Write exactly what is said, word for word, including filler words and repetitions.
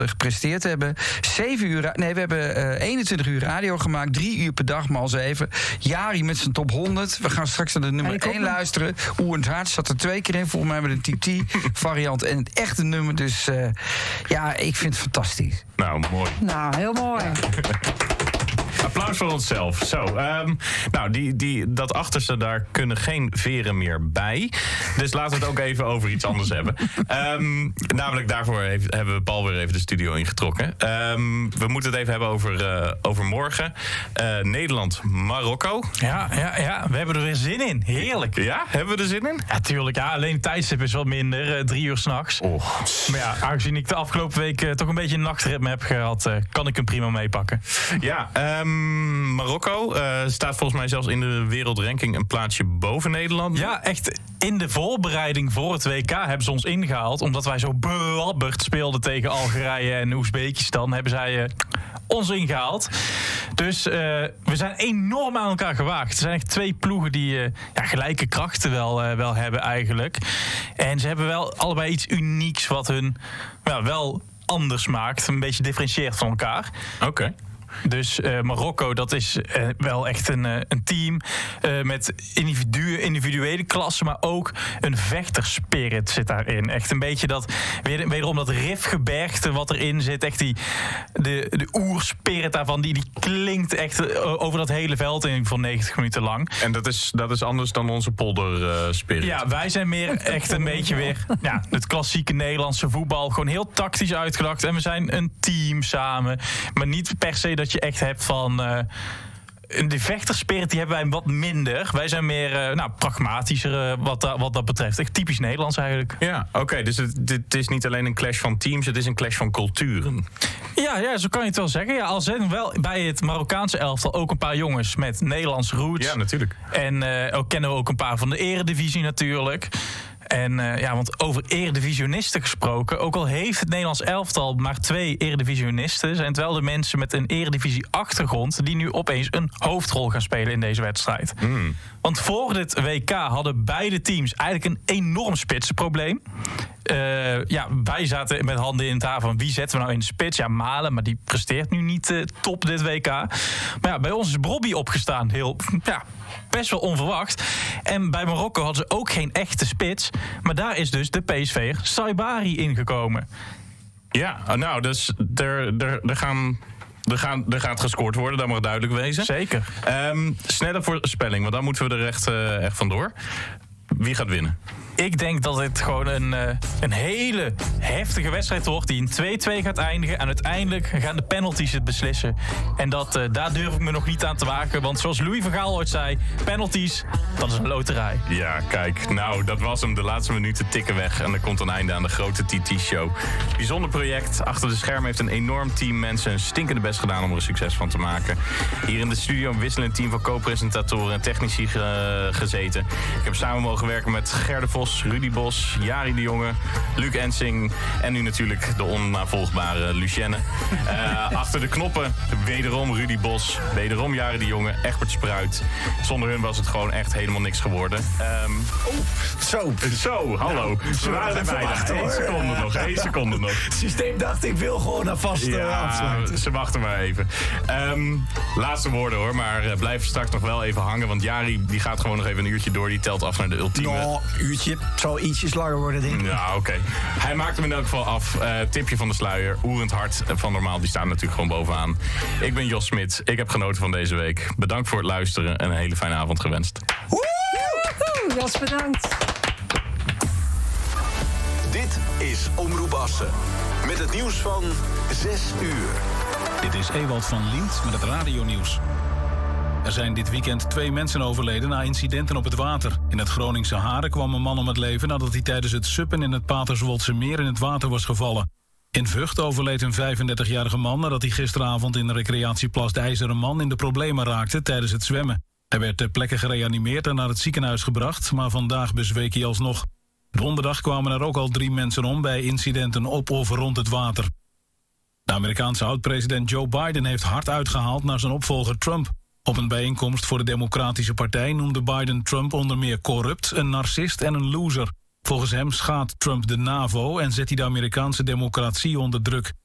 gepresteerd hebben. Zeven uur, nee, we hebben uh, eenentwintig uur radio gemaakt. Drie uur per dag, maar al zeven. Jari met zijn top honderd. We gaan straks naar de nummer één luisteren. Oerend Hart zat er twee keer in. Volgens mij met een T T-variant en het echte nummer. Dus uh, ja, ik vind het fantastisch. Nou, mooi. Nou, heel mooi. Applaus voor onszelf. Zo, um, nou, die, die, dat achterste, daar kunnen geen veren meer bij. Dus laten we het ook even over iets anders hebben. Um, namelijk, daarvoor heeft, hebben we Paul weer even de studio ingetrokken. Um, we moeten het even hebben over, uh, over morgen. Uh, Nederland-Marokko. Ja, ja, ja, we hebben er weer zin in. Heerlijk. Ja, hebben we er zin in? Ja, tuurlijk. Ja, alleen het tijdstip is wat minder. Uh, drie uur s'nachts. Oh. Maar ja, aangezien ik de afgelopen week uh, toch een beetje een nachtritme heb gehad, uh, kan ik hem prima meepakken. Ja, um, Marokko uh, staat volgens mij zelfs in de wereldranking een plaatsje boven Nederland. Ja, echt in de voorbereiding voor het W K hebben ze ons ingehaald. Omdat wij zo belabberd speelden tegen Algerije en Oezbekistan, hebben zij uh, ons ingehaald. Dus uh, we zijn enorm aan elkaar gewaagd. Er zijn echt twee ploegen die uh, ja, gelijke krachten wel, uh, wel hebben eigenlijk. En ze hebben wel allebei iets unieks wat hun ja, wel anders maakt. Een beetje differentieert van elkaar. Oké. Okay. Dus uh, Marokko, dat is uh, wel echt een, uh, een team uh, met individu- individuele klassen, maar ook een vechterspirit zit daarin. Echt een beetje dat, wederom dat rifgebergte wat erin zit. Echt die, de, de oerspirit daarvan, die, die klinkt echt uh, over dat hele veld in voor negentig minuten lang. En dat is, dat is anders dan onze polderspirit. Uh, ja, wij zijn meer echt een beetje weer ja, het klassieke Nederlandse voetbal. Gewoon heel tactisch uitgedacht. En we zijn een team samen. Maar niet per se dat je echt hebt van Uh, de vechterspirit, die hebben wij wat minder. Wij zijn meer uh, nou, pragmatischer uh, wat, da- wat dat betreft. Echt typisch Nederlands eigenlijk. Ja, oké. Okay, dus het, het is niet alleen een clash van teams, het is een clash van culturen. Ja, ja, zo kan je het wel zeggen. Ja, al zijn wel bij het Marokkaanse elftal ook een paar jongens met Nederlandse roots. Ja, natuurlijk. En uh, ook kennen we ook een paar van de eredivisie natuurlijk. En uh, ja, want over eredivisionisten gesproken, ook al heeft het Nederlands elftal maar twee eredivisionisten, zijn het wel de mensen met een eredivisie-achtergrond die nu opeens een hoofdrol gaan spelen in deze wedstrijd. Mm. Want voor dit W K hadden beide teams eigenlijk een enorm spitsenprobleem. Uh, ja, wij zaten met handen in het haar van wie zetten we nou in de spits? Ja, Malen, maar die presteert nu niet uh, top dit W K. Maar ja, bij ons is Brobby opgestaan. Heel, ja, best wel onverwacht. En bij Marokko hadden ze ook geen echte spits. Maar daar is dus de P S V'er Saibari ingekomen. Ja, nou, dus er, er, er gaan... Er, gaan, er gaat gescoord worden, dat mag duidelijk wezen. Zeker. Um, snelle voorspelling, want dan moeten we er echt, uh, echt vandoor. Wie gaat winnen? Ik denk dat het gewoon een, uh, een hele heftige wedstrijd wordt die in twee-twee gaat eindigen. En uiteindelijk gaan de penalties het beslissen. En dat, uh, daar durf ik me nog niet aan te wagen. Want zoals Louis van Gaal ooit zei, penalties, dat is een loterij. Ja, kijk, nou, dat was hem. De laatste minuten tikken weg. En er komt een einde aan de grote T T-show. Bijzonder project. Achter de schermen heeft een enorm team mensen een stinkende best gedaan om er een succes van te maken. Hier in de studio een wisselend team van co-presentatoren en technici ge- gezeten. Ik heb samen mogen werken met Ger de Vos, Rudy Bos, Jari de Jonge, Luc Ensing en nu natuurlijk de onnavolgbare Lucienne. Uh, achter de knoppen wederom Rudy Bos, wederom Jari de Jonge, Egbert Spruit. Zonder hun was het gewoon echt helemaal niks geworden. Um, oh, zo. Zo, hallo. Nou, ze waren er bijna. Eén seconde nog, één seconde nog. Het systeem dacht, ik wil gewoon naar vast uh, ja, afsluiten. Ze wachten maar even. Um, laatste woorden hoor, maar uh, blijf straks nog wel even hangen. Want Jari die gaat gewoon nog even een uurtje door. Die telt af naar de ultieme. Nou, uurtje. Het zal ietsjes langer worden, denk ik. Ja, oké. Okay. Hij maakt hem in elk geval af. Uh, tipje van de sluier. Oerend Hart van Normaal, die staan natuurlijk gewoon bovenaan. Ik ben Jos Smit. Ik heb genoten van deze week. Bedankt voor het luisteren en een hele fijne avond gewenst. Woehoe, Jos, bedankt. Dit is Omroep Assen. Met het nieuws van zes uur. Dit is Ewald van Lient met het radionieuws. Er zijn dit weekend twee mensen overleden na incidenten op het water. In het Groningse Haren kwam een man om het leven nadat hij tijdens het suppen in het Paterswoldse meer in het water was gevallen. In Vught overleed een vijfendertigjarige man nadat hij gisteravond in de recreatieplas de IJzeren Man in de problemen raakte tijdens het zwemmen. Hij werd ter plekke gereanimeerd en naar het ziekenhuis gebracht, maar vandaag bezweek hij alsnog. Donderdag kwamen er ook al drie mensen om bij incidenten op of rond het water. De Amerikaanse oud-president Joe Biden heeft hard uitgehaald naar zijn opvolger Trump. Op een bijeenkomst voor de Democratische Partij noemde Biden Trump onder meer corrupt, een narcist en een loser. Volgens hem schaadt Trump de NAVO en zet hij de Amerikaanse democratie onder druk.